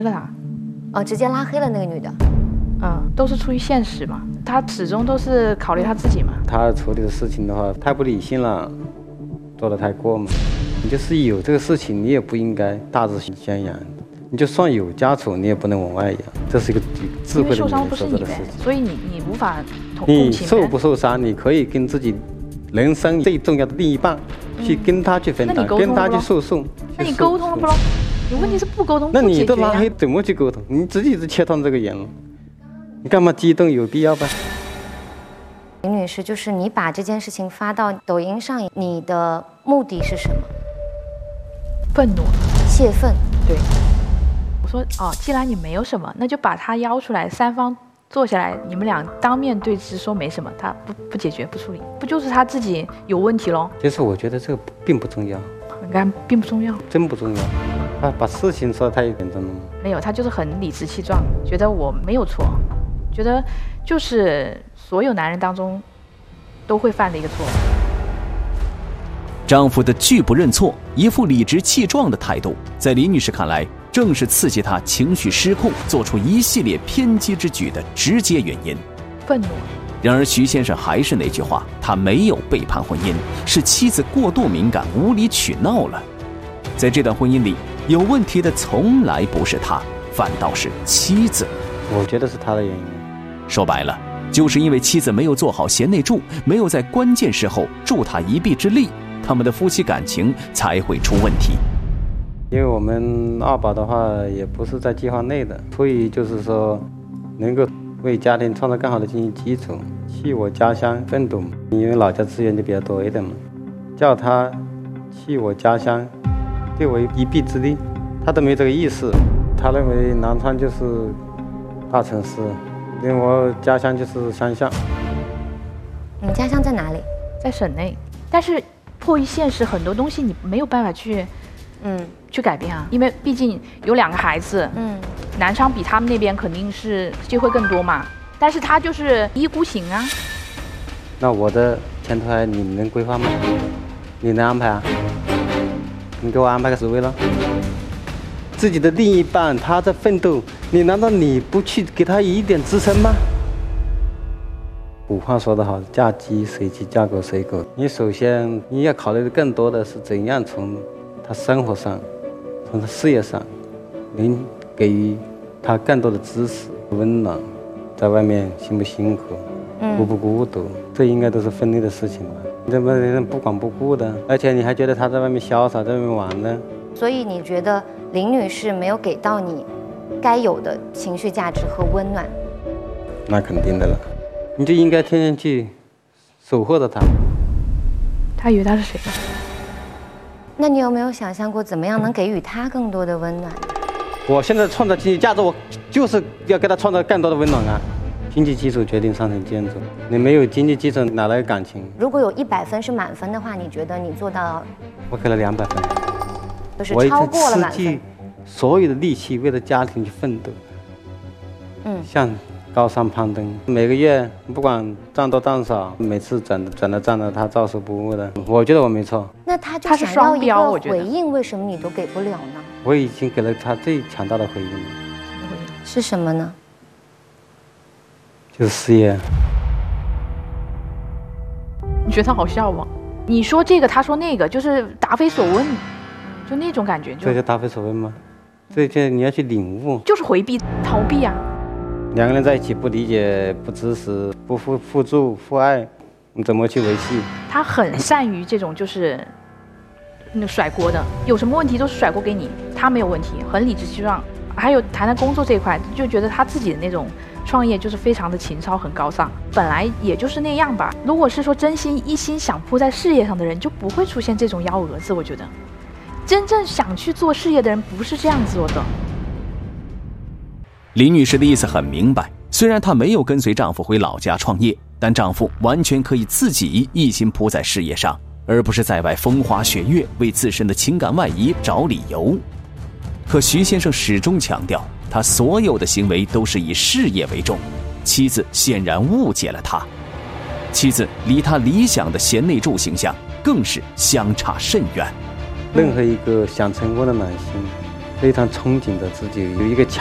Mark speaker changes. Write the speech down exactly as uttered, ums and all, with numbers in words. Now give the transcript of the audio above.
Speaker 1: 了他，
Speaker 2: 哦，直接拉黑了那个女的。
Speaker 1: 嗯，都是出于现实嘛，他始终都是考虑他自己嘛。
Speaker 3: 他处理的事情的话，太不理性了，做得太过嘛。你就是有这个事情，你也不应该大肆宣扬。你就算有家丑，你也不能往外扬，这是一个智慧的人
Speaker 1: 受伤不是你呗，所以你你无法同共情。
Speaker 3: 你受不受伤，你可以跟自己人生最重要的另一半、嗯、去跟他去分担，跟他去诉讼。
Speaker 1: 那你沟通了不咯？你问题是不沟通，
Speaker 3: 那你都拉黑，怎么去沟通？你自己是切断这个人了，你干嘛激动？有必要吧？
Speaker 2: 林女士，就是你把这件事情发到抖音上，你的目的是什么？
Speaker 1: 愤怒、
Speaker 2: 泄愤。
Speaker 1: 对。我说哦，既然你没有什么，那就把他邀出来，三方坐下来，你们俩当面对质，说没什么，他不不解决不处理，不就是他自己有问题咯？
Speaker 3: 其实我觉得这个并不重要。
Speaker 1: 你看，并不重要，
Speaker 3: 真不重要。他把事情说得太严重了。
Speaker 1: 没有，他就是很理直气壮，觉得我没有错，觉得就是所有男人当中都会犯的一个错。
Speaker 4: 丈夫的拒不认错，一副理直气壮的态度，在李女士看来，正是刺激她情绪失控，做出一系列偏激之举的直接原因。
Speaker 1: 愤怒。
Speaker 4: 然而徐先生还是那句话，他没有背叛婚姻，是妻子过度敏感，无理取闹了。在这段婚姻里，有问题的从来不是他，反倒是妻子。
Speaker 3: 我觉得是他的原因。
Speaker 4: 说白了，就是因为妻子没有做好贤内助，没有在关键时候助他一臂之力，他们的夫妻感情才会出问题。
Speaker 3: 因为我们二宝的话也不是在计划内的，所以就是说能够为家庭创造更好的经济基础，弃我家乡奋斗，因为老家资源就比较多一点嘛，叫他弃我家乡对我一臂之力，他都没这个意思。他认为南昌就是大城市，因为我家乡就是乡下。
Speaker 2: 你家乡在哪里？
Speaker 1: 在省内，但是迫于现实，很多东西你没有办法去嗯去改变啊，因为毕竟有两个孩子，嗯，南昌比他们那边肯定是机会更多嘛，但是他就是一意孤行啊。
Speaker 3: 那我的前途还你能规划吗？你能安排啊？你给我安排个职位了。自己的另一半他在奋斗，你难道你不去给他一点支撑吗？古话说得好，嫁鸡随鸡，嫁狗随狗。你首先你要考虑的更多的是怎样从他生活上，从他事业上，能给予他更多的支持、温暖，在外面辛不辛苦，孤不孤独，这应该都是分内的事情吧。你怎么能不管不顾的？而且你还觉得他在外面潇洒，在外面玩呢？
Speaker 2: 所以你觉得林女士没有给到你该有的情绪价值和温暖？
Speaker 3: 那肯定的了，你就应该天天去守护着他。
Speaker 1: 他以为他是谁？
Speaker 2: 那你有没有想象过怎么样能给予他更多的温暖？
Speaker 3: 我现在创造经济价值，我就是要给他创造更多的温暖啊！经济基础决定上层建筑，你没有经济基础，哪来感情？
Speaker 2: 如果有一百分是满分的话，你觉得你做到？
Speaker 3: 我给了两百分，
Speaker 2: 就是超过了满分。
Speaker 3: 我已经所有的力气为了家庭去奋斗，嗯，向高山攀登，每个月不管赚多赚少，每次转转的账的他照收不误的，我觉得我没错。
Speaker 2: 那他就想要一个回应，为什么你都给不了呢？
Speaker 3: 我已经给了他最强大的回应了。
Speaker 2: 是什么呢？
Speaker 3: 就是事业。
Speaker 1: 你觉得他好笑吗？你说这个，他说那个，就是答非所问，就那种感觉。
Speaker 3: 这叫答非所问吗？这就你要去领悟。
Speaker 1: 就是回避、逃避啊。
Speaker 3: 两个人在一起不理解、不支持、不互互助、互爱，你怎么去维系？
Speaker 1: 他很善于这种就是那甩锅的，有什么问题都是甩锅给你，他没有问题，很理直气壮。还有谈谈工作这一块，就觉得他自己的那种创业就是非常的情操，很高尚。本来也就是那样吧。如果是说真心一心想扑在事业上的人，就不会出现这种幺蛾子。我觉得，真正想去做事业的人不是这样做的。
Speaker 4: 李女士的意思很明白，虽然她没有跟随丈夫回老家创业，但丈夫完全可以自己一心扑在事业上，而不是在外风花雪月，为自身的情感外移找理由。可徐先生始终强调，他所有的行为都是以事业为重，妻子显然误解了他。妻子离他理想的贤内助形象更是相差甚远。
Speaker 3: 任何一个想成功的男性， 非常憧憬着自己有一个